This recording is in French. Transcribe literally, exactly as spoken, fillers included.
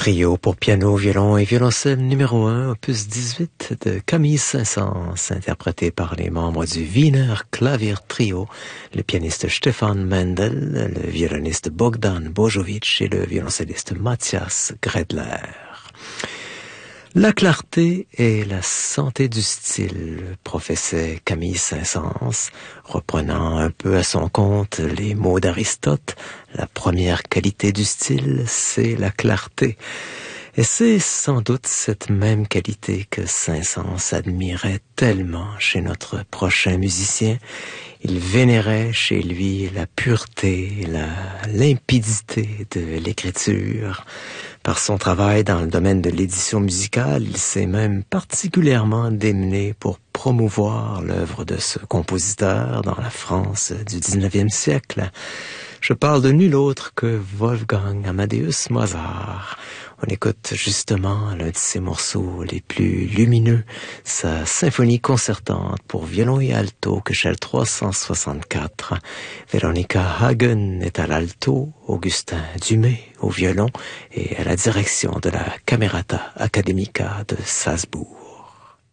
Trio pour piano, violon et violoncelle numéro un, opus dix-huit de Camille Saint-Saëns, interprété par les membres du Wiener Klavier Trio, le pianiste Stefan Mendel, le violoniste Bogdan Bojovic et le violoncelliste Matthias Gredler. La clarté et la santé du style, professait Camille Saint-Saëns, reprenant un peu à son compte les mots d'Aristote. La première qualité du style, c'est la clarté. Et c'est sans doute cette même qualité que Saint-Saëns admirait tellement chez notre prochain musicien. Il vénérait chez lui la pureté, la limpidité de l'écriture. Par son travail dans le domaine de l'édition musicale, il s'est même particulièrement démené pour promouvoir l'œuvre de ce compositeur dans la France du dix-neuvième siècle. Je parle de nul autre que Wolfgang Amadeus Mozart. On écoute justement l'un de ses morceaux les plus lumineux, sa symphonie concertante pour violon et alto, Köchel trois cent soixante-quatre. Veronica Hagen est à l'alto, Augustin Dumay au violon et à la direction de la Camerata Academica de Salzbourg.